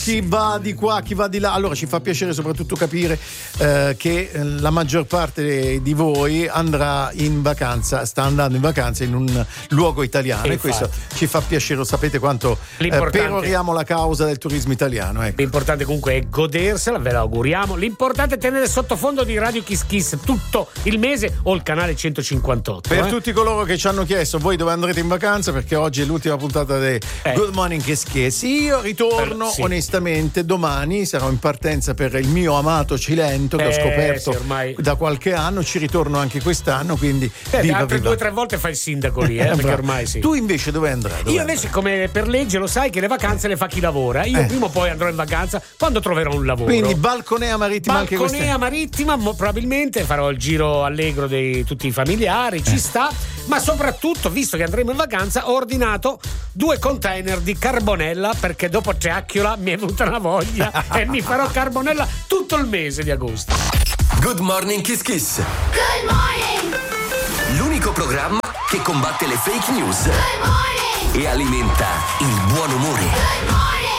Chi va di qua, chi va di là. Allora ci fa piacere soprattutto capire che la maggior parte di voi andrà in vacanza, sta andando in vacanza in un luogo italiano, e questo ci fa piacere. Sapete quanto peroriamo la causa del turismo italiano, ecco. L'importante comunque è godersela, ve la auguriamo. L'importante è tenere sottofondo di Radio Kiss Kiss tutto il mese o il canale 158. Per tutti coloro che ci hanno chiesto voi dove andrete in vacanza, perché oggi è l'ultima puntata di Good Morning Kiss Kiss, io ritorno onestamente domani, sarò in partenza per il mio amato Cilento che ho scoperto da qualche anno, ci ritorno anche quest'anno, quindi altre 2 o 3 volte fai il sindaco lì, perché ormai sì. Tu invece dove andrai? Io invece, come per legge lo sai che le vacanze le fa chi lavora, io prima o poi andrò in vacanza quando troverò un lavoro. Quindi Balconea Marittima anche quest'anno. Balconea Marittima, probabilmente farò il giro allegro di tutti i familiari, ci sta, ma soprattutto, visto che andremo in vacanza, ho ordinato 2 container di carbonella, perché dopo Ciacchiola mi è venuta una voglia e mi farò carbonella tutto il mese di agosto. Good Morning Kiss Kiss. Good morning. L'unico programma che combatte le fake news. Good morning. E alimenta il buon umore. Good morning.